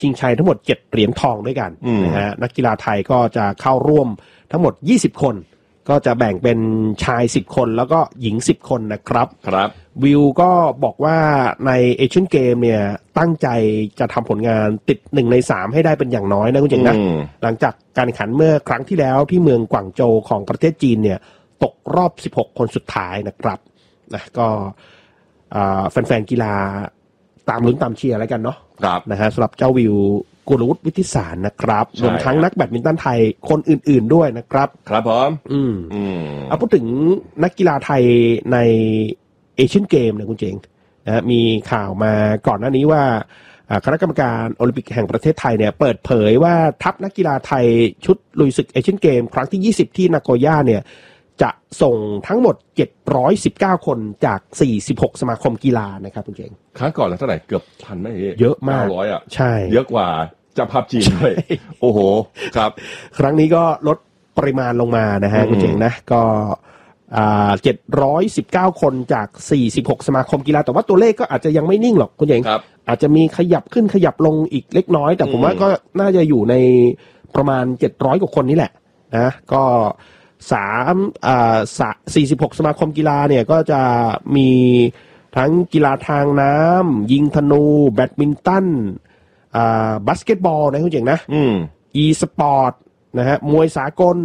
ชิงชัยทั้งหมด7เหรียญทองด้วยกันนะฮะนักกีฬาไทยก็จะเข้าร่วมทั้งหมด20คนก็จะแบ่งเป็นชาย10คนแล้วก็หญิง10คนนะครับวิวก็บอกว่าในเอเชียนเกมเนี่ยตั้งใจจะทำผลงานติด1ใน3ให้ได้เป็นอย่างน้อยนะคุณเจ๋งนะหลังจากการแข่งขันเมื่อครั้งที่แล้วที่เมืองกวางโจวของประเทศจีนเนี่ยตกรอบ16คนสุดท้ายนะครับนะก็แฟนๆกีฬาตามลุ้นตามเชียร์แล้วกันเนาะนะฮะสำหรับเจ้าวิวกุลวุฒิวิทิสารนะครับรวมทั้งนักแบดมินตันไทยคนอื่นๆด้วยนะครับครับผมเอาพูดถึงนักกีฬาไทยในเอเชียนเกมเนี่ยคุณเจงนะมีข่าวมาก่อนหน้านี้ว่าคณะกรรมการโอลิมปิกแห่งประเทศไทยเนี่ยเปิดเผยว่าทัพนักกีฬาไทยชุดลุยศึกเอเชียนเกมครั้งที่20ที่นาโกย่าเนี่ยจะส่งทั้งหมด719คนจาก46สมาคมกีฬานะครับคุณเจงครั้งก่อนแล้วเท่าไหร่เกือบพันไหมเยอะมาก 900อ่ะใช่เยอะกว่าเจ้าภาพจีนด้วยโอ้โหครับครั้งนี้ก็ลดปริมาณลงมานะฮะคุณเจงนะก็719คนจาก46สมาคมกีฬาแต่ว่าตัวเลขก็อาจจะยังไม่นิ่งหรอกคุณเจงอาจจะมีขยับขึ้นขยับลงอีกเล็กน้อยแต่ผมว่าก็น่าจะอยู่ในประมาณ700กว่าคนนี่แหละนะก็46สมาคมกีฬาเนี่ยก็จะมีทั้งกีฬาทางน้ำยิงธนูแบดมินตันบาสเกตบอลนะคุณเจ๋งนะอีสปอร์ตนะฮะมวยสากล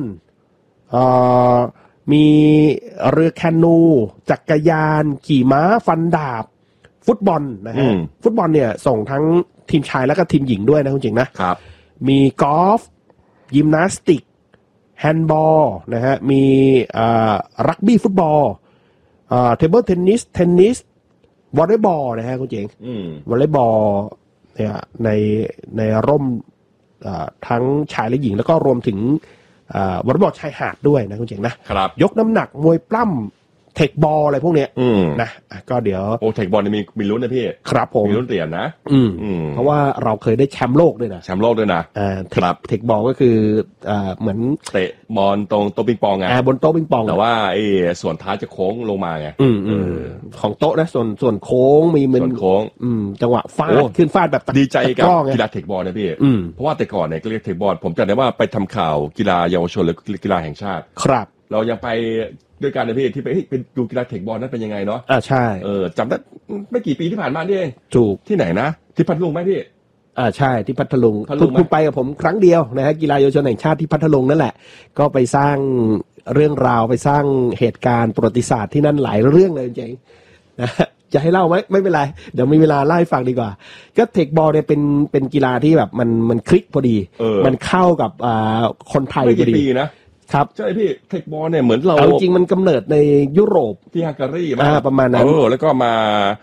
มีเรือแคนูจักรยานขี่ม้าฟันดาบฟุตบอลนะฮะฟุตบอลเนี่ยส่งทั้งทีมชายแล้วก็ทีมหญิงด้วยนะคุณเจ๋งนะครับมีกอล์ฟยิมนาสติกแฮนด์บอลนะฮะมีรักบี้ฟุตบอลเทเบิลเทนนิสวอลเลย์บอลนะฮะคุณเจ๋งวอลเลย์บอลเนี่ยในร่มทั้งชายและหญิงแล้วก็รวมถึงวอลเลย์บอลชายหาดด้วยนะคุณเจ๋งนะครับยกน้ำหนักมวยปล้ำเทคบอลอะไรพวกเนี้ยนะก็เดี๋ยวเทคบอลมีลุ้นนะพี่ครับผมมีลุ้นเหรียญนะเพราะว่าเราเคยได้แชมป์โลกด้วยนะแชมป์โลกด้วยครับเทคบอลก็คือเหมือนเตะบอลตรงโต๊ะปิงปองไงบนโต๊ะปิงปองแต่ว่าไอ้ส่วนท้ายจะโค้งลงมาไงของโต๊ะนะส่วนโค้งมีมันโค้งจังหวะฟาดขึ้นฟาดแบบดีใจกับกีฬาเทคบอลนะพี่เพราะว่าแต่ก่อนเนี่ยก็เรียกเทคบอลผมจำได้ว่าไปทำข่าวกีฬาเยาวชนหรือกีฬาแห่งชาติครับเรายังไปด้วยกันนะพี่ที่ไปดูกีฬาเทคบอลนั้นเป็นยังไงเนาะใช่จำได้ไม่กี่ปีที่ผ่านมานี่เองถูกที่ไหนนะที่พัทลุงไหมพี่ใช่ที่พัทลุงคุณไปกับผมครั้งเดียวนะฮะกีฬาเยาวชนแห่งชาติที่พัทลุงนั่นแหละก็ไปสร้างเรื่องราวไปสร้างเหตุการณ์ประวัติศาสตร์ที่นั่นหลายเรื่องเลยจริงๆนะจะให้เล่าไหมไม่เป็นไรเดี๋ยวมีเวลาเล่าให้ฟังดีกว่าก็เทคบอลเนี่ยเป็นกีฬาที่แบบมันคลิกพอดีมันเข้ากับคนไทยพอดีครับใช่พี่เทคบอลเนี่ยเหมือนเราจริงๆมันกำเนิดในยุโรปที่ฮังการีประมาณนั้นแล้วก็มา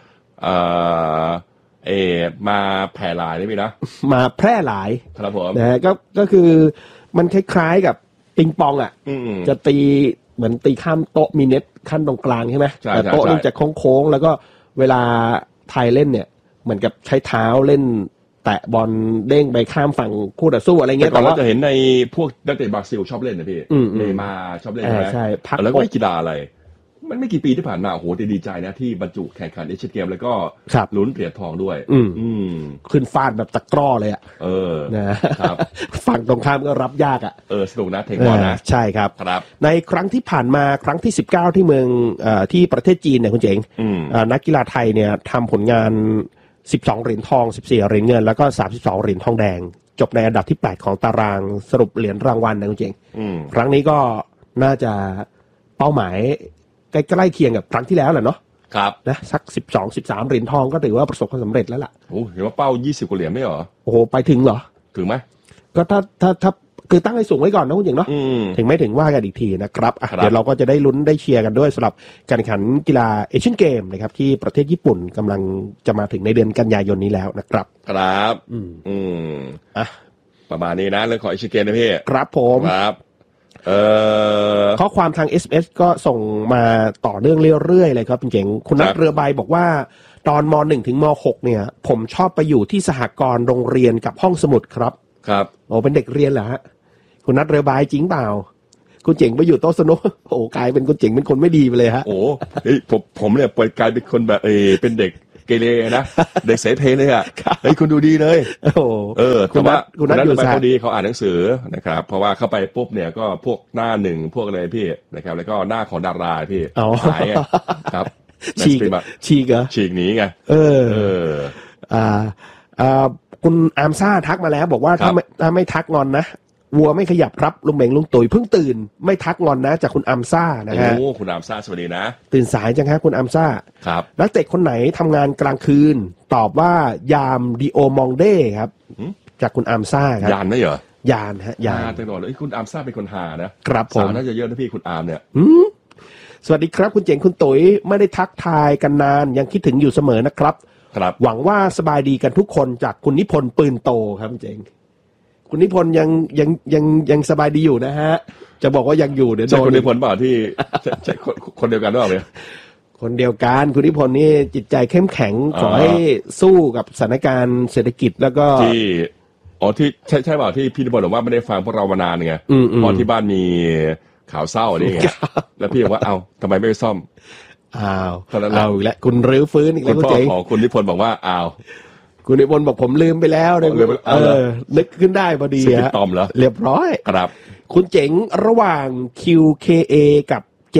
มาแพร่หลายนี่พี่นะมาแพร่หลายครับผมนะฮะก็คือมันคล้ายๆกับปิงปองอ่ะจะตีเหมือนตีข้ามโต๊ะมีเน็ตขั้นตรงกลางใช่ไหมแต่โต๊ะนี่จะโค้งๆแล้วก็เวลาไทยเล่นเนี่ยเหมือนกับใช้เท้าเล่นแตะบอลเด้งไปข้ามฝั่งคู่ต่อสู้อะไรเงี้ยแต่ว่าจะเห็นในพวกนักเตะบราซิลชอบเล่นนะพี่เนย์มาชอบเล่นใช่แล้วก็กีฬาอะไรมันไม่กี่ปีที่ผ่านมาโอ้โหดีใจนะที่บรรจุแข่งขันเอเชียนเกมแล้วก็ลุ้นเหรียญทองด้วยขึ้นฟาดแบบตะกร้อเลยอ่ะนะครับฝั่งตรงข้ามก็รับยากอ่ะสนุกนะเทคบอลนะใช่ครับในครั้งที่ผ่านมาครั้งที่19ที่เมืองที่ประเทศจีนเนี่ยคุณเจ๋งนักกีฬาไทยเนี่ยทำผลงาน12เหรียญทอง14เหรียญเงินแล้วก็32เหรียญทองแดงจบในอันดับที่8ของตารางสรุปเหรียญรางวัลนะคุณเจ๋งครั้งนี้ก็น่าจะเป้าหมายใกล้ๆเคียงกับครั้งที่แล้วแหละเนาะครับนะสัก12-13เหรียญทองก็ถือว่าประสบความสำเร็จแล้วล่ะโอ้เห็นว่าเป้า20กว่าเหรียญไม่เหรอโอ้โหไปถึงเหรอถึงไหมก็ถ้าคือตั้งให้สูงไว้ก่อนนะคุณเจ๋งเนาะถึงไม่ถึงว่ากันอีกทีนะครับเดี๋ยวเราก็จะได้ลุ้นได้เชียร์กันด้วยสำหรับการแข่งขันกีฬาเอเชียนเกมนะครับที่ประเทศญี่ปุ่นกำลังจะมาถึงในเดือนกันยายนนี้แล้วนะครับครับประมาณนี้นะเรื่องของเอเชียนเกมนะพี่ครับผมครับข้อความทาง SMS ก็ส่งมาต่อเนื่องเรื่อยๆเลยครับจริงๆคุณนัทเรือใบบอกว่าตอนม.1 ถึงม.6 เนี่ยผมชอบไปอยู่ที่สหกรณ์โรงเรียนกับห้องสมุดครับโอ้เป็นเด็กเรียนเหรอฮะคุณนัทเรือใบจริงเปล่าคุณเจ๋งไปอยู่โต๊ะสนุกโอ้กลายเป็นคุณเจ๋งเป็นคนไม่ดีไปเลยฮะโอ้ผมเนี่ยกลายเป็นคนแบบเป็นเด็กเกเรนะเด็กเสเพเลยอ่ะเฮ้ยคุณดูดีเลยแต่ว่าคุณนัทไปเขาดีเขาอ่านหนังสือนะครับเพราะว่าเข้าไปปุ๊บเนี่ยก็พวกหน้าหนึ่งพวกอะไรพี่นะครับแล้วก็หน้าของดาราพี่หายครับฉีกเหรอฉีกหนีไงคุณอาร์มซ่าทักมาแล้วบอกว่าถ้าไม่ทักงอนนะวัวไม่ขยับครับลุงเหม่งลุงตุ๋ยเพิ่งตื่นไม่ทักงอนนะจากคุณอาร์มซ่านะฮะโอ้คุณอาร์มซ่าสวัสดีนะตื่นสายจังฮะคุณอาร์มซ่าครับนักเตะคนไหนทำงานกลางคืนตอบว่ายามดิโอมองเด้ครับจากคุณอาร์มซ่าครับยานไม่เหรอยานฮะยานตลอดเลยคุณอาร์มซ่าเป็นคนหานะครับผมน่าจะเยอะนะพี่คุณอาร์มเนี่ยสวัสดีครับคุณเจ๋งคุณตุ๋ยไม่ได้ทักทายกันนานยังคิดถึงอยู่เสมอนะครับหวังว่าสบายดีกันทุกคนจากคุณนิพนธ์ปืนโตครับเจ๋งคุณนิพนธ์ยังสบายดีอยู่นะฮะจะบอกว่ายังอยู่เดี๋ยวโดนคุณนิพนธ์เปล่าที่ใช่คนเดียวกันหรือเปล่าเนี่ยคนเดียวกันคุณนิพนธ์นี่จิตใจเข้มแข็งขอให้สู้กับสถานการณ์เศรษฐกิจแล้วก็ที่ใช่เปล่าที่พี่นิพนธ์บอกว่าไม่ได้ฟังพวกเรามานานไงพอที่บ้านมีข่าวเศร้าอะไรเงี้ยแล้วพี่บอกว่าทำไมไม่ไปซ่อมเอาอีกแล้วคุณรื้อฟื้นอีกแล้วคุณพ่อของคุณนิพนธ์บอกว่าคุณนิพนธ์บอกผมลืมไปแล้วเนี่ยนึกขึ้นได้พอดีฮะเรียบร้อยครับคุณเจ๋งระหว่าง QKA กับ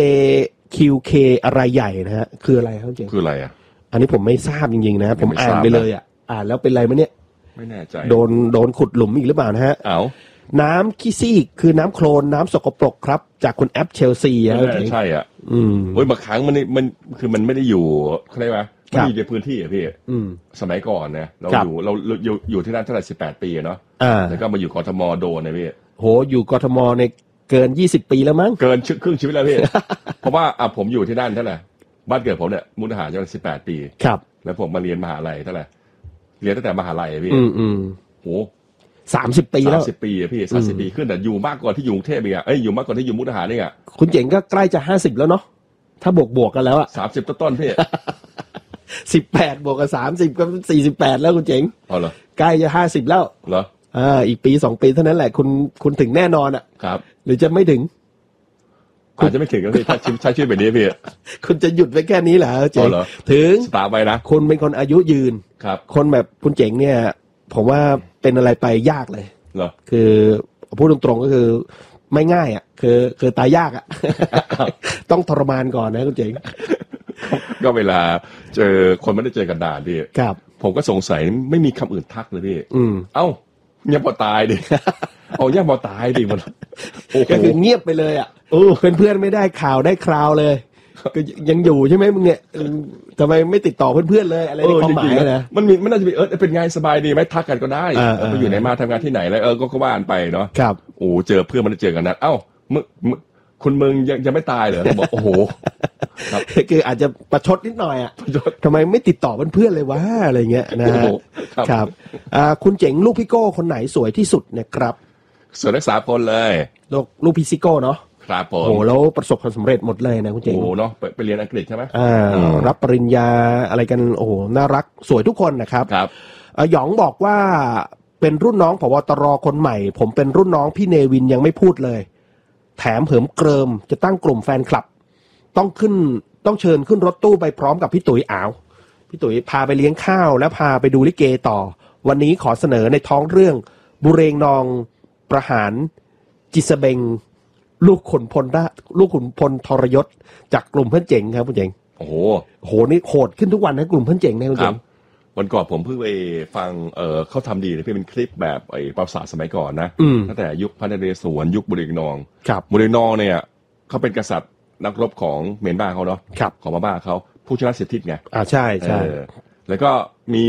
JQK อะไรใหญ่นะฮะคืออะไรครับเจ๋งคืออะไรอันนี้ผมไม่ทราบจริงๆนะผมอ่านไปเลยอ่านแล้วเป็นไรมั้ยเนี่ยไม่แน่ใจโดนขุดหลุมอีกหรือเปล่านะฮะน้ำขี้ซี่คือน้ำโคลนน้ำสกปรกครับจากคุณแอปเชลซีใช่โอ้ยบางครั้งมันคือมันไม่ได้อยู่เขาเรียกว่าไม่อยู่ในพื้นที่พี่สมัยก่อนนะเราอยู่ที่นั่นเท่าไหร่18 ปีเนาะแล้วก็มาอยู่กทมโดนนะพี่โหอยู่กทมในเกิน20 ปีแล้วมั้งเกินครึ่งชีวิตแล้วพี่ เพราะว่าผมอยู่ที่นั่นเท่าไหร่บ้านเกิดผมเนี่ยมุกดาหารจะเป็น18 ปีครับแล้วผมมาเรียนมหาลัยเท่าไหร่เรียนตั้งแต่มหาลัยพี่โห 30 ปีแล้ว 30 ปีพี่30 ปีขึ้นแต่อยู่มากกว่าที่อยู่กรุงเทพอีกอยู่มากกว่าที่อยู่มุกดาหารนี่คุณเจ๋งก็ใกล้จะ50แล้วเนาะถ้าบวกกันแล้ว 30ต้นพี่ 18บวกกับ30ก็48แล้วคุณเจ๋งเหรอใกล้จะ50แล้วเหรออีกปี2 ปีเท่านั้นแหละคุณถึงแน่นอนครับหรือจะไม่ถึงอาจจะไม่ถึงก็พี่ถ้าใช้ชื่อแบบนี้พี่คุณจะหยุดไว้แค่นี้เหรอเจ๋งถึงตามไปนะคุณเป็นคนอายุยืนครับคนแบบคุณเจ๋งเนี่ยผมว่าเป็นอะไรไปยากเลยเหรอคือพูดตรงๆก็คือไม่ง่ายคือตายยากต้องทรมานก่อนนะคุณเจ๋งก็เวลาเจอคนไม่ได้เจอกันนานพี่ครับผมก็สงสัยไม่มีคำอื่นทักเลยพี่เอ้าเงียบพอตายดิเอาเงียบพอตายดิมันก็คือเงียบไปเลยเพื่อนไม่ได้ข่าวได้คราวเลยก็ยังอยู่ใช่ไหมมึงเนี่ยทำไมไม่ติดต่อเพื่อนๆเลยอะไรในความหมายนะมันน่าจะเป็นเป็นไงสบายดีไหมทักกันก็ได้ไปอยู่ไหนมาทำงานที่ไหนแล้วก็ว่านไปเนาะครับโอ้เจอเพื่อนมันเจอกันนัดเอ้าคุณมึงยังไม่ตายเหรอบอกโอ้โหคืออาจจะประชดนิดหน่อยทำไมไม่ติดต่อเพื่อนๆเลยวะอะไรเงี้ยนะครับคุณเจ๋งลูกพี่โก้คนไหนสวยที่สุดเนี่ยครับสวยทั้ง3 คนเลยลูกพี่ซิโก้เนาะครับผมโอ้แล้วประสบความสำเร็จหมดเลยนะคุณเจ๋งโอ้เนาะไปเรียนอังกฤษใช่ไหมรับปริญญาอะไรกันโอ้โหน่ารักสวยทุกคนนะครับหยองบอกว่าเป็นรุ่นน้องผบ.ตร.คนใหม่ผมเป็นรุ่นน้องพี่เนวินยังไม่พูดเลยแถมเหิมเกริมจะตั้งกลุ่มแฟนคลับต้องเชิญขึ้นรถตู้ไปพร้อมกับพี่ตุ๋ยพี่ตุ๋ยพาไปเลี้ยงข้าวแล้วพาไปดูลิเกต่อวันนี้ขอเสนอในท้องเรื่องบุเรงนองประหารจิสเบงลูกขุนพลทรยศจากกลุ่มเพื่อนเจ๋งครับคุณเจ๋งโอ้โหนี่โหดขึ้นทุกวันนะกลุ่มเพื่อนเจ๋งนะคุณเจ๋งวันก่อนผมเพิ่งไปฟังเขาทำดีนะพี่เป็นคลิปแบบประวัติศาสตร์สมัยก่อนนะตั้งแต่ยุคพระนเรศวรยุคบุเรงนองบุเรงนองเนี่ยเขาเป็นกษัตริย์นักรบของเมียนมาเขาเนาะของพม่าเขาผู้ชนะเสียทิศไงใช่ใช่แล้วก็มี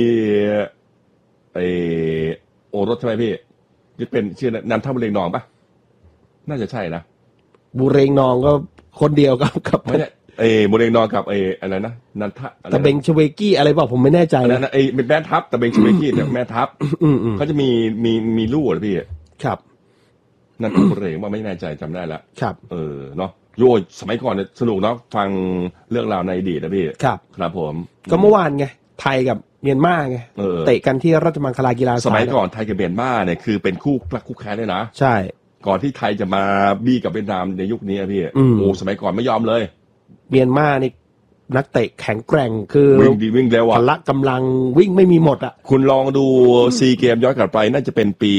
โอรสใช่ไหมพี่ยึดเป็นชื่อนันทบุเรงนองปะน่าจะใช่นะบุเรงนองก็คนเดียวกับไม่ใช่บุเรงนองกับอะไรนะนันทะตะเบงชเวกี้อะไรเปล่าผมไม่แน่ใจนะเป็นแม่ทัพตะเบงชเวกี้เนี่ยแม่ทัพเขาจะมีลูกเหรอพี่ครับนันทบุเรงว่าไม่แน่ใจจำได้แล้วครับเนาะโยสมัยก่อนเนี่ยสนุกเนาะฟังเรื่องราวในอดีตนะพี่ครับผมก็เมื่อวานไงไทยกับเมียนมาไงเตะกันที่ราชมังคลากีฬาสมัยก่อนไทยกับเมียนมาเนี่ยคือเป็นคู่รักคู่แค้นเลยนะใช่ก่อนที่ไทยจะมาบี้กับเวียดนามในยุคนี้พี่โอ้สมัยก่อนไม่ยอมเลยเมียนมานี่นักเตะแข็งแกร่งคือวิ่งเร็วพละกำลังวิ่งไม่มีหมดอ่ะคุณลองดูซีเกมย้อนกลับไปน่าจะเป็นปี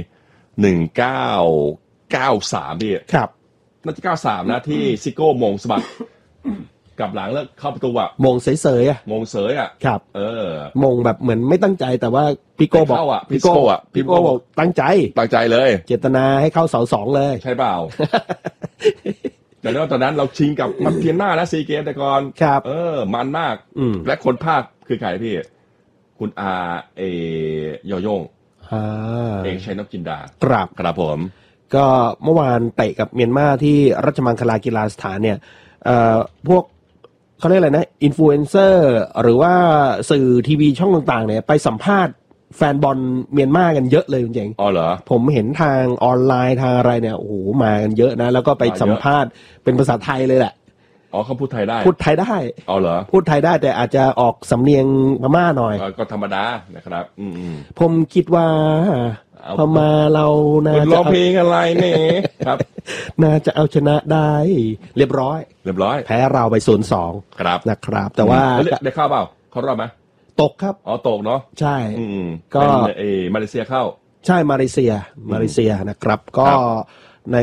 1993พี่ครับน่าจะ93นะที่ซิโก้มงสะบัดกลับหลังแล้วเข้าประตูอ่ะมงเสยๆอ่ะมงเสยอ่ะครับมงแบบเหมือนไม่ตั้งใจแต่ว่าพี่โก้บอกพี่โก้บอกตั้งใจเลยเจตนาให้เข้าเสา2เลยใช่เปล่าแต่แล้วตอนนั้นเราชิงกับมันเพียนหน้านะซีเกมแต่ก่อนครับมันมากและคนภาคคือใครพี่คุณยอยงเอกชัยนพจินดาครับผมก็เมื่อวานเตะกับเมียนมาที่ราชมังคลากีฬาสถานเนี่ยพวกเขาเรียกอะไรนะอินฟลูเอนเซอร์หรือว่าสื่อทีวีช่องต่างๆเนี่ยไปสัมภาษณ์แฟนบอลเมียนมากันเยอะเลยจริงๆอ๋อเหรอผมเห็นทางออนไลน์ทางอะไรเนี่ยโอ้โหมากันเยอะนะแล้วก็ไปสัมภาษณ์เป็นภาษาไทยเลยแหละอ๋อเขาพูดไทยได้อ๋อเหรอพูดไทยได้แต่อาจจะออกสำเนียงพม่าหน่อยก็ธรรมดานะครับผมคิดว่าพม่าเราน่าจะร้องเพลงอะไรเนี่ยครับน่าจะเอาชนะได้เรียบร้อยแพ้เราไป 0-2 ครับนะครับแต่ว่าได้เข้าเปล่าเขารอบไหมตกครับอ๋อตกเนาะใช่ก็มาเลเซียเข้าใช่มาเลเซียนะครับก็ใน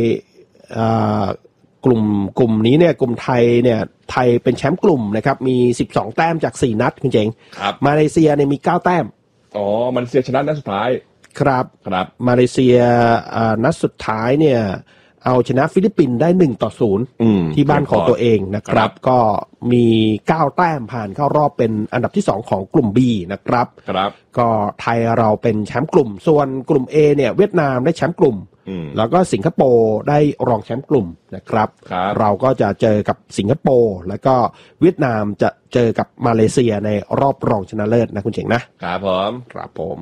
กลุ่มนี้เนี่ยกลุ่มไทยเนี่ยไทยเป็นแชมป์กลุ่มนะครับมี12แต้มจาก4นัดคุณเจงมาเลเซียเนี่ยมี9แต้มอ๋อมาเลเซียชนะนัดสุดท้ายครับมาเลเซียนัดสุดท้ายเนี่ยเอาชนะฟิลิปปินส์ได้1-0ที่บ้านของตัวเองนะครับก็มี9แต้มผ่านเข้ารอบเป็นอันดับที่2ของกลุ่ม B นะครับก็ไทยเราเป็นแชมป์กลุ่มส่วนกลุ่ม A เนี่ยเวียดนามได้แชมป์กลุ่มแล้วก็สิงคโปร์ได้รองแชมป์กลุ่มนะครับเราก็จะเจอกับสิงคโปร์แล้วก็เวียดนามจะเจอกับมาเลเซียในรอบรองชนะเลิศนะคุณเจ๋งนะครับผม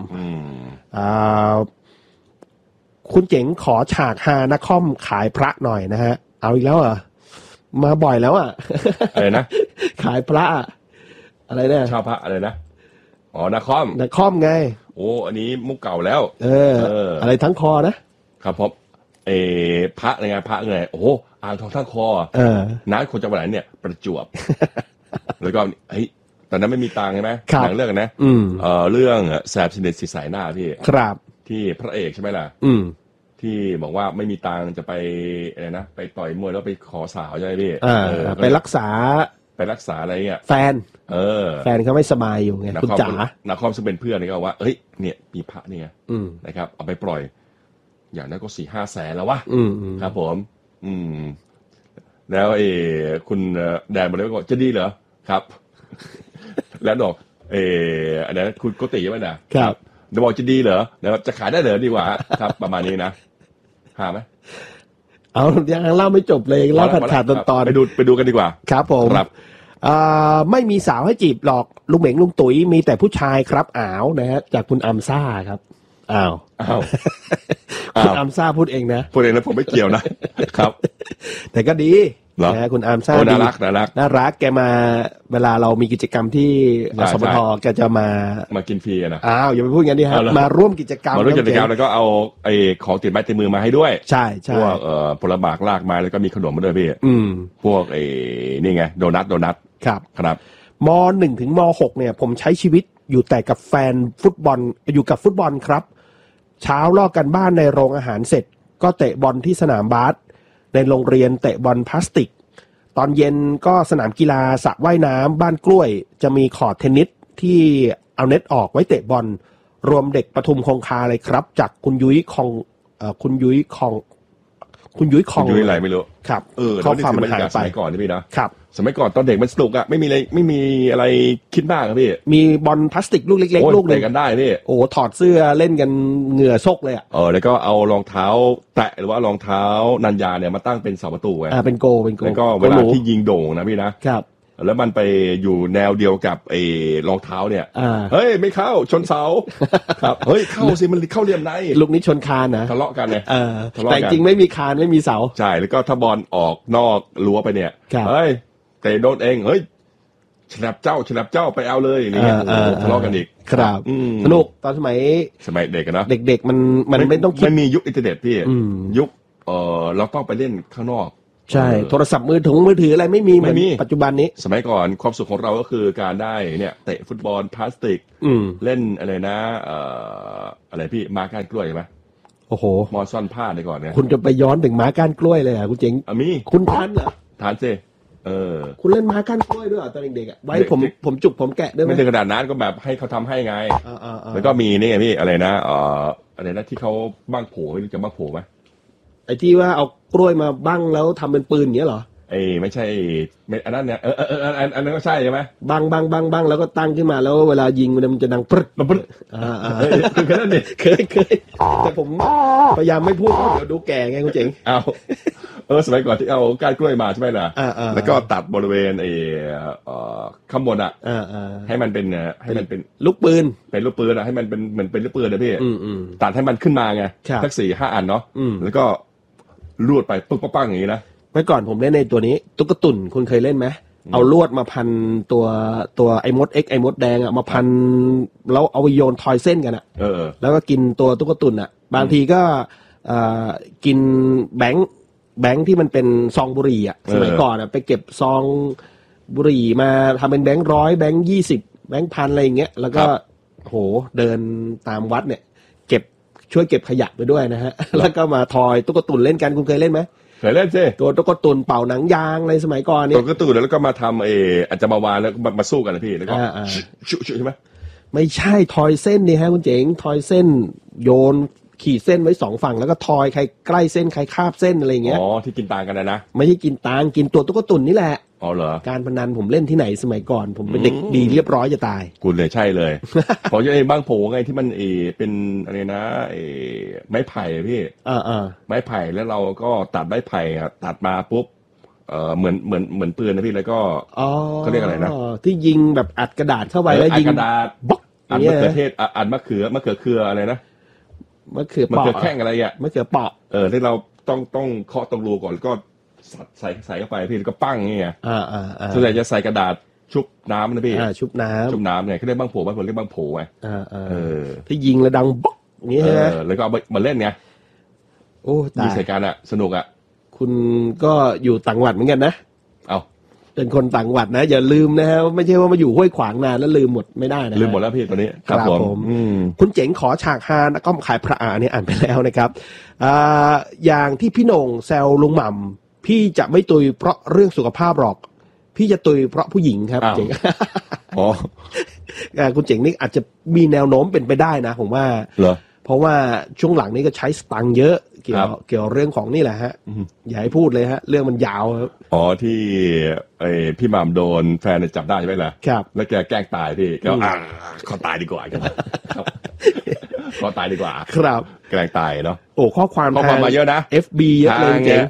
คุณเจ๋งขอฉากฮานักคอมขายพระหน่อยนะฮะเอาอีกแล้วอ่ะมาบ่อยแล้วอ่ะอะไรนะขายพระอะไรเนี่ยชาวพระอะไรนะอ๋อนักคอมไงโอ้อันนี้มุกเก่าแล้วอะไรทั้งคอนะครับผมพระไงพระไงโอ้อ่างทองทั้งคอน้าคนจังหวัดไหนเนี่ยประจวบแล้วก็เฮ้ยตอนนั้นไม่มีตังค์ใช่ไหมหนังเรื่องนะเรื่องแสบสนิทสีสายหน้าพี่ครับที่พระเอกใช่ไหมล่ะที่บอกว่าไม่มีตังค์จะไปอะไรนะไปต่อยมวยแล้วไปขอสาวใช่ไหมพี่ไปรักษาอะไรเงี้ยแฟนเขาไม่สบายอยู่ไงคุณจ๋านักคอมซึ่งเป็นเพื่อนนี่ก็ว่าเฮ้ยเนี่ยมีพระเนี่ยนะครับเอาไปปล่อยอย่างนั้นก็ 4-5 แสนแล้ววะครับผมแล้วคุณแดนบอกเลยว่าจะดีเหรอครับแล้วบอกอันนั้นคุณโกติใช่ไหมนะครับเดี๋ยวบอกจะดีเหรอเดี๋ยวจะขายได้เหรอดีกว่าครับประมาณนี้นะหาไหมเอายังเล่าไม่จบเลยเล่าขาดตอนไปดูกันดีกว่าครับผมไม่มีสาวให้จีบหรอกลุงเหม่งลุงตุ๋ยมีแต่ผู้ชายครับอ้าวนะฮะจากคุณอัมซ่าครับอ้าวคุณอัมซ่าพูดเองนะผมไม่เกี่ยวนะครับแต่ก็ดีนะคุณอัมซ่าน่ารักแกมาเวลาเรามีกิจกรรมที่สมทแกจะมากินฟรีนะอ้าวอย่าไปพูดงั้นดิฮะมาร่วมกิจกรรมแล้วก็เอาของติดไม้ติดมือมาให้ด้วยใช่พวกผลไม้ลากไม้แล้วก็มีขนมมาด้วยพี่พวกนี่ไงโดนัทครับม.1 ถึงม.6 เนี่ยผมใช้ชีวิตอยู่แต่กับแฟนฟุตบอลอยู่กับฟุตบอลครับเช้าลอกกันบ้านในโรงอาหารเสร็จก็เตะบอลที่สนามบาสในโรงเรียนเตะบอลพลาสติกตอนเย็นก็สนามกีฬาสระว่ายน้ำบ้านกล้วยจะมีคอร์ตเทนนิสที่เอาเน็ตออกไว้เตะบอลรวมเด็กปทุมคงคาเลยครับจากคุณยุ้ยอะไรไม่รู้ครับข้อความมันหายไปก่อนนี่พี่นะครับสมัยก่อนตอนเด็กมันสนุกอะไม่มีอะไรคิดมากครับพี่มีบอลพลาสติกลูกเล็กๆลูกนึงกันได้พี่โอ้ถอดเสื้อเล่นกันเหงื่อซกเลยอะแล้วก็เอารองเท้าแตะหรือว่ารองเท้านันยาเนี่ยมาตั้งเป็นเสาประตูไว้เป็นโกแล้วก็เวลาที่ยิงโด่งนะพี่นะครับแล้วมันไปอยู่แนวเดียวกับรองเท้าเนี่ยเฮ้ยไม่เข้าชนเสาครับเฮ้ยเข้าสิมันเข้าเหลี่ยมในลูกนี้ชนคานนะทะเลาะกันเนี่ยแต่จริงไม่มีคานไม่มีเสาใช่แล้วก็ถ้าบอลออกนอกรั้วไปเนี่ยเฮ้ยเตะโดนเองเฮ้ยฉลับเจ้าไปเอาเลยนี่ทะเลาะกันอีกครับสนุกตอนสมัยเด็กนะเด็กๆมันไม่ต้องคิดไม่มียุคอินเทอร์เน็ตพี่ยุคเราต้องไปเล่นข้างนอกใช่โทรศัพท์มือถืออะไรไม่มีเหมือนปัจจุบันนี้สมัยก่อนความสุขของเราก็คือการได้เนี่ยเตะฟุตบอลพลาสติกเล่นอะไรนะอะไรพี่ม้าก้านกล้วยใช่ไหมโอ้โหมอซ่อนผ้าในก่อนเนี่ยคุณจะไปย้อนถึงม้าก้านกล้วยเลยอ่ะคุณเจ๋งมีคุณทันเหรอทันสิคุณเล่นม้าก้านกล้วยด้วยตอนเด็กๆไว้ผมจุกผมแกะด้วยไม่ถึงขนาดนั้นก็แบบให้เขาทำให้ไงแล้วก็มีนี่ไงพี่อะไรนะอะไรนะที่เขาบ้างโผล่จะบ้างโผล่ไหมไอ้ที่ว่าเอากล้วยมาบั้งแล้วทำเป็นปืนอย่างเงี้ยเหรอไม่ใช่อันนั้นเนี่ยอันนั้นก็ใช่ใช่ไหมบั้งแล้วก็ตั้งขึ้นมาแล้วเวลายิงมันจะดังปรึ๊ดคือแค่นั้นเองเคยแต่ผมพยายามไม่พูดเดี๋ยวดูแก่ไงคุณเจ๋งสมัยก่อนที่เอาก้านกล้วยมาใช่ไหมล่ะแล้วก็ตัดบริเวณข้างบนให้มันเป็นลูกปืนเป็นลูกปืนให้มันเป็นเหมือนเป็นลูกปืนนะพี่ตัดให้มันขึ้นมาไงสัก 4-5 อันเนาะแล้วก็ลวดไปปึ๊กปั้งอย่างนี้นะเมื่อก่อนผมเล่นในตัวนี้ตุ๊กตุ่นคุณเคยเล่นไหมเอาลวดมาพันตัวไอ้มดเอ็กไอ้มดแดงมาพันแล้วเอาไปโยนทอยเส้นกันแล้วก็กินตัวตุ๊กตุ่นบางทีก็กินแบงค์ที่มันเป็นซองบุหรี่สมัยก่อนไปเก็บซองบุหรี่มาทำเป็นแบงค์100แบงค์20แบงค์พันอะไรอย่างเงี้ยแล้วก็โหเดินตามวัดเนี่ยช่วยเก็บขยะไปด้วยนะฮะแล้วก็มาทอยตุ๊กตุ่นเล่นกันคุณเคยเล่นไหมเคยเล่นสิตัวตุ๊กตุ่นเป่าหนังยางในสมัยก่อนเนี่ยตุ๊กตุ่นแล้วก็มาทำอาจจะมาวานแล้วมาสู้กันนะพี่แล้วก็ชุใช่ไหมไม่ใช่ทอยเส้นนี่ฮะคุณเจ๋งทอยเส้นโยนขีดเส้นไว้2ฝั่งแล้วก็ทอยใครใกล้เส้นใครคาบเส้นอะไรเงี้ยที่กินตางกันนะไม่ใช่กินตางกินตัวตุ๊กตุ่นนี่แหละเหรอการพนันผมเล่นที่ไหนสมัยก่อนผมเป็นเด็กดีเรียบร้อยจะตายคุณเลยใช่เลยเพราะยังไอ้บ้างโผไงที่มันเป็นอะไรนะไม้ไผ่พี่ไม้ไผ่แล้วเราก็ตัดไม้ไผ่ตัดมาปุ๊บเหมือนปืนนะพี่แล้วก็เขาเรียกอะไรนะที่ยิงแบบอัดกระดาษเข้าไปแล้วยิงกระดาษบ๊อกอัดมะเขือเทศอัดมะเขือเครืออะไรนะมะเขือแข้งอะไรมะเขือเปาะที่เราต้องเคาะตรงรูก่อนแล้วก็ใส่เข้าไปพี่แล้วก็ปั้งนี่ไงส่วนใหญ่จะใส่กระดาษชุบน้ำนะพี่ชุบน้ำเนี่ยเขาเรียกบ้างโผบ้านผมเรียกบ้างโผไงที่ยิงแล้วดังบ๊อกอย่างนี้ใช่ไหมแล้วก็เอามาเล่นไงโอ้ตายมีใส่การสนุกคุณก็อยู่ต่างจังหวัดเหมือนกันนะเป็นคนต่างจังหวัดนะอย่าลืมนะฮะไม่ใช่ว่ามาอยู่ห้วยขวางนานแล้วลืมหมดไม่ได้นะลืมหมดแล้วพี่ตอนนี้ครับผมคุณเจ๋งขอฉากฮาก็ขายพระนี่อ่านไปแล้วนะครับอย่างที่พี่โหน่งแซวลุงหม่ำพี่จะไม่ตุยเพราะเรื่องสุขภาพหรอกพี่จะตุยเพราะผู้หญิงครับเจ๋งคุณเจ๋งนี่อาจจะมีแนวโน้มเป็นไปได้นะผมว่าเพราะว่าช่วงหลังนี้ก็ใช้สตังค์เยอะเกี่ยวเรื่องของนี่แหละฮะอย่าให้พูดเลยฮะเรื่องมันยาวครับที่พี่หม่ำโดนแฟนจับได้ใช่ไหมล่ะครับแล้วแกแกล้งตายพี่ก็ขอตายดีกว่าครับขอตายดีกว่าครับแกล้งตายเนาะข้อความมาเยอะนะ FB เยอะเลยเจ๋ง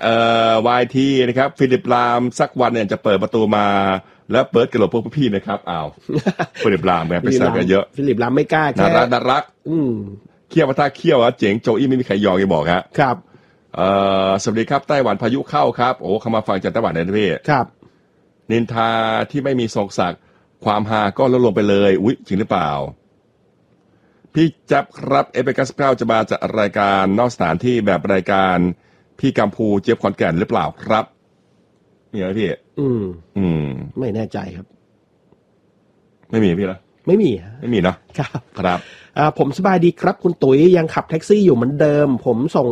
YT นะครับฟิลิปลามสักวันเนี่ยจะเปิดประตูมาแล้วเปิดกระโหลกพวกพี่นะครับฟิลิปลามไปเสิร์ฟกันเยอะฟิลิปลามไม่กล้าแค่น่ารักเขี้ยวถ้าเขี้ยวเจ๋งโจอี้ไม่มีใครยอมจะบอกครับสวัสดีครับไต้หวันพายุเข้าครับเขามาฟังจากไต้หวันนะพี่ครับนินทาที่ไม่มีทรงศักดิ์ความฮาก็ลดลงไปเลยอุ๊ยจริงหรือเปล่าพี่จับครับF99จะมาจากรายการนอกสถานที่แบบรายการพี่กัมพูเจี๊ยบขอนแก่นหรือเปล่าครับมีไหมพี่ไม่แน่ใจครับไม่มีพี่ละไม่มีเนาะครับผมสบายดีครับคุณตุ๋ยยังขับแท็กซี่อยู่เหมือนเดิมผมส่ง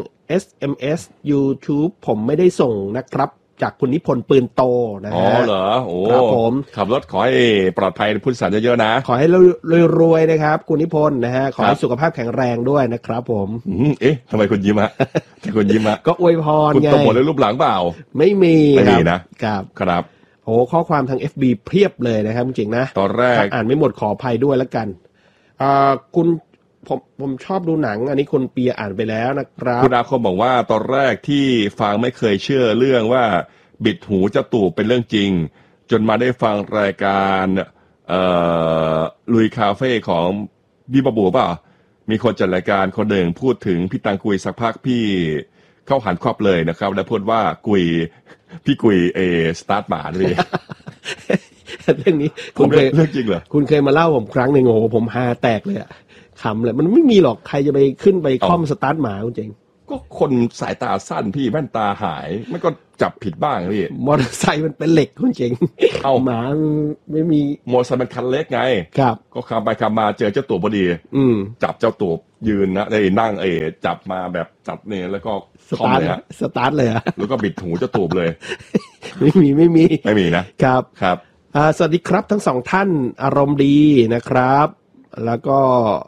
SMS YouTube ผมไม่ได้ส่งนะครับจากคุณนิพนธ์ปืนโตนะฮะเหรอโอ้ครับผมขับรถขอให้ปลอดภัยผู้โดยสารเยอะๆนะขอให้รวยๆนะครับคุณนิพนธ์นะฮะขอให้สุขภาพแข็งแรงด้วยนะครับผมทำไมคุณยิ้มคุณยิ้มก็อวยพรไงคุณตบหมดเลยรูปหลังเปล่าไม่มีนะครับข้อความทาง FB เพียบเลยนะครับจริงๆนะตอนแรกอ่านไม่หมดขออภัยด้วยแล้วกันคุณผมชอบดูหนังอันนี้คุณเปียอ่านไปแล้วนะครับคุณอาคมบอกว่าตอนแรกที่ฟังไม่เคยเชื่อเรื่องว่าบิดหูจะตู่เป็นเรื่องจริงจนมาได้ฟังรายการลุยคาเฟ่ของพี่บัวเปล่ามีคนจัดรายการคนหนึ่งพูดถึงพี่ตังกุยสักพักพี่เข้าหันครอบเลยนะครับแล้วพูดว่าพี่กุยสตาร์ทหมาด้วยเรื่องนี้คุณเคยเรื่องจริงเหรอคุณเคยมาเล่าผมครั้งหนึ่งโอ้ผมฮาแตกเลยอะขำเลยมันไม่มีหรอกใครจะไปขึ้นไปคล่อมสตาร์ทหมาคุณเจงก็คนสายตาสั้นพี่แว่นตาหายมันก็จับผิดบ้างพี่มอเตอร์ไซค์มันเป็นเหล็กคุณเจ๋งเอาหมาไม่มีมอเตอร์ไซค์มันคันเล็กไงครับก็ขับไปขับมาเจอเจ้าตัวพอดีจับเจ้าตัวยืนนะได้นั่งจับมาแบบจับเนี่ยแล้วก็สตาร์ทเลยอะแล้วก็บิดหูเจ้าตัวเลยไม่มีนะครับครับสวัสดีครับทั้งสองท่านอารมณ์ดีนะครับแล้วก็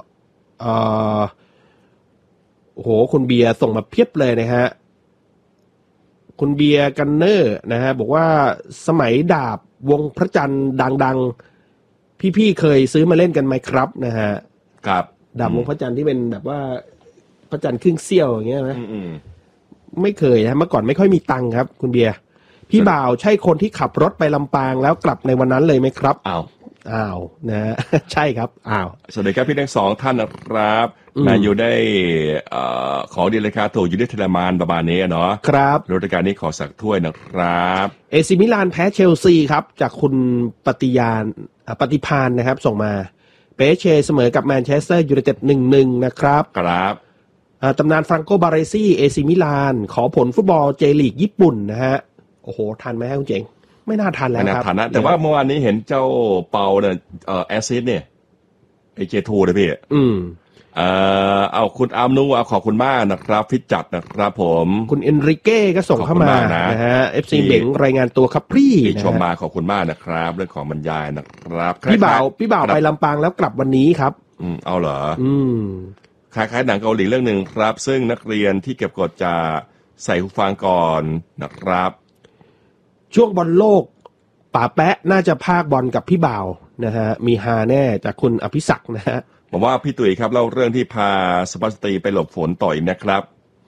โอ้โหคุณเบียร์ส่งมาเพียบเลยนะฮะคุณเบียร์กันเนอร์นะฮะบอกว่าสมัยดาบวงพระจันทร์ดังๆพี่ๆเคยซื้อมาเล่นกันไหมครับนะฮะครับดาบวงพระจันทร์ที่เป็นแบบว่าพระจันทร์ครึ่งเสี้ยวอย่างเงี้ยนะไม่เคยนะเมื่อก่อนไม่ค่อยมีตังค์ครับคุณเบียร์พี่บ่าวใช่คนที่ขับรถไปลำปางแล้วกลับในวันนั้นเลยไหมครับอ้าวนะใช่ครับสวัสดีครับพี่ทั้งสองท่านนะครับมาอยู่ได้ขอดีเลยครับถูกอยู่ได้เทรมานประมาณนี้เนาะครับรายการนี้ขอสักถ้วยนะครับเอซิมิลานแพ้เชลซีครับจากคุณปฏิพานนะครับส่งมาเปเชเสมอกับแมนเชสเตอร์ยูไนเต็ด 1-1 นะครับครับตำนานฟรังโกบาเรซี่เอซิมิลานขอผลฟุตบอลเจลีกญี่ปุ่นนะฮะโอ้โหทันไหมครับคุณเจ๋งไม่น่าทันแล้วครับแต่ว่าเมื่อวานนี้เห็นเจ้าเปาเนี่ยแอสซิสเนี่ยไอเจทูเลยพี่เอาคุณอาร์มนูขอบคุณมากนะครับฟิตจัดนะครับผมคุณเอนริเก้ก็ส่งเข้ามานะฮะ FC เบงรายงานตัวครับพี่ชมมาขอบคุณมากนะครับเรื่องของบรรยายนะครับพี่บ่าวไปลำปางแล้วกลับวันนี้ครับเอาเหรอคล้ายๆหนังเกาหลีเรื่องนึงครับซึ่งนักเรียนที่เก็บกดจะใส่หูฟังก่อนนะครับช่วงบอลโลกป๋าแปะน่าจะพากบอลกับพี่บ่าวนะฮะมีฮาแน่จากคุณอภิศักดิ์นะฮะผมว่าพี่ตุ๋ยครับเล่าเรื่องที่พาสุภาพสตรีไปหลบฝนต่ออีกนะครับ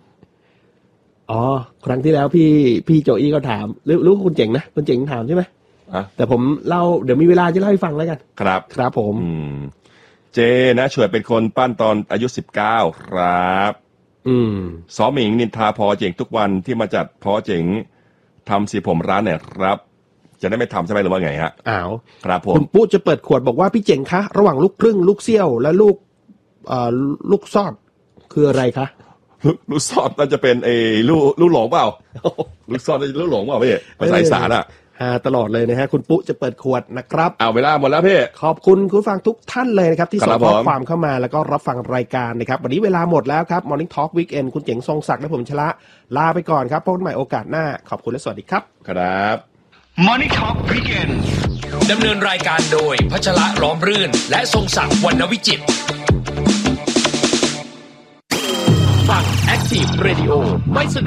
ครั้งที่แล้วพี่โจอี้ก็ถามรู้คุณเจ๋งนะคุณเจ๋งถามใช่ไหมแต่ผมเล่าเดี๋ยวมีเวลาจะเล่าให้ฟังแล้วกันครับผมเจนะช่วยเป็นคนปั้นตอนอายุ19ครับซ้อหมิงนินทาพอเจ๋งทุกวันที่มาจัดพอเจ๋งทำสีผมร้านเนี่ยครับจะได้ไม่ทำใช่ไหมหรือว่าไงฮะครับผมคุณปุ๊จะเปิดขวดบอกว่าพี่เจ๋งคะระหว่างลูกครึ่งลูกเซี่ยวและลูกซอดคืออะไรคะลูกซอดน่าจะเป็นลูกหลงเปล่าลูกซอดน่าจะลูกหลงเปล่าพี่ภาษาอีสานตลอดเลยนะฮะคุณปุ๊จะเปิดขวดนะครับเวลาหมดแล้วพี่ขอบคุณคุณฟังทุกท่านเลยนะครับที่ส่งข้อความเข้ามาแล้วก็รับฟังรายการนะครับวันนี้เวลาหมดแล้วครับ Morning Talk Weekend คุณเจ๋งทรงศักดิ์และผมชละลาไปก่อนครับพบกันใหม่โอกาสหน้าขอบคุณและสวัสดีครับครับ Morning Talk Weekend ดำเนินรายการโดยพัชระล้อมรื่นและทรงศักดิ์วรรณวิจิตรฟัง Active Radio ไม่สะ